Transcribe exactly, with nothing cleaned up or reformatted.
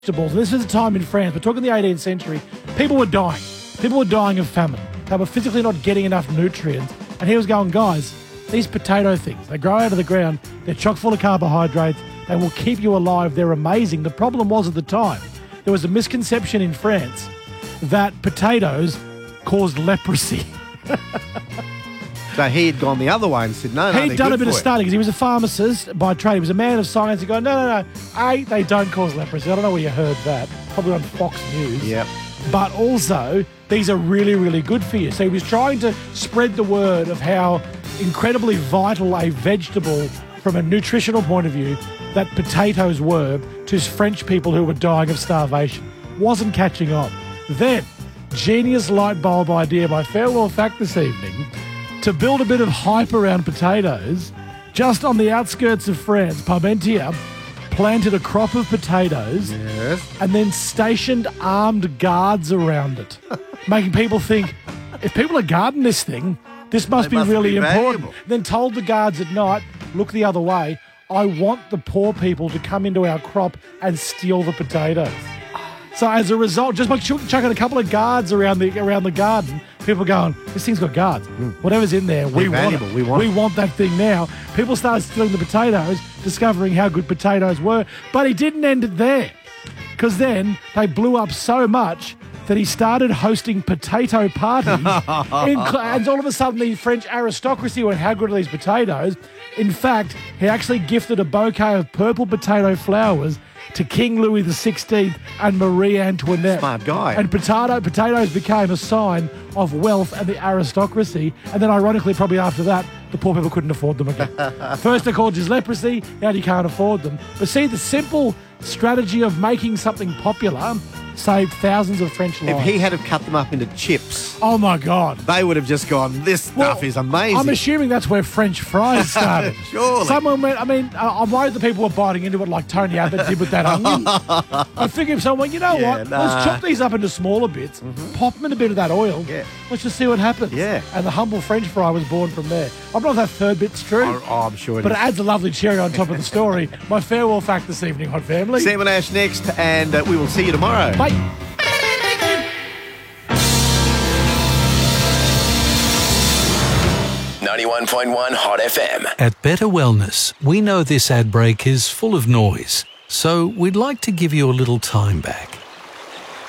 vegetables. This was a time in France, we're talking the eighteenth century, people were dying. People were dying of famine. They were physically not getting enough nutrients. And he was going, guys, these potato things, they grow out of the ground, they're chock full of carbohydrates, they will keep you alive, they're amazing. The problem was at the time, there was a misconception in France that potatoes caused leprosy. So he had gone the other way and said, no, no, He'd done a bit of study because he was a pharmacist by trade. He was a man of science. He'd go, no, no, no. A, they don't cause leprosy. I don't know where you heard that. Probably on Fox News. Yep. But also, these are really, really good for you. So he was trying to spread the word of how incredibly vital a vegetable from a nutritional point of view that potatoes were to French people who were dying of starvation. Wasn't catching on. Then, genius light bulb idea, my farewell fact this evening, to build a bit of hype around potatoes, just on the outskirts of France, Parmentier planted a crop of potatoes Yes. and then stationed armed guards around it, making people think, if people are guarding this thing, this must They be must really be important. valuable. Then told the guards at night, look the other way, I want the poor people to come into our crop and steal the potatoes. So as a result, just by ch- chucking a couple of guards around the around the garden, people going, this thing's got guards. Whatever's in there, we They're want valuable. it. We want we it. want that thing now. People started stealing the potatoes, discovering how good potatoes were. But he didn't end it there, because then they blew up so much that he started hosting potato parties. in, and all of a sudden, the French aristocracy went, how good are these potatoes? In fact, he actually gifted a bouquet of purple potato flowers to King Louis the sixteenth and Marie Antoinette. Smart guy. And potato potatoes became a sign of wealth and the aristocracy. And then, ironically, probably after that, the poor people couldn't afford them again. First they called you leprosy, now you can't afford them. But see, the simple strategy of making something popular saved thousands of French lives. If he had have cut them up into chips, Oh, my God. they would have just gone, this stuff Well, is amazing. I'm assuming that's where French fries started. Surely. Someone went, I mean, I- I'm worried that people were biting into it like Tony Abbott did with that onion. I figure if someone went, you know Yeah, what, nah. let's chop these up into smaller bits, pop them in a bit of that oil, Yeah. let's just see what happens. Yeah. And the humble French fry was born from there. I'm not if that third bit's true, Oh, oh, I'm sure it but is. it adds a lovely cherry on top of the story. My farewell fact this evening, Hot Family. Sam and Ash next, and uh, we will see you tomorrow. Bye. ninety-one point one Hot F M. At Better Wellness, we know this ad break is full of noise, so we'd like to give you a little time back.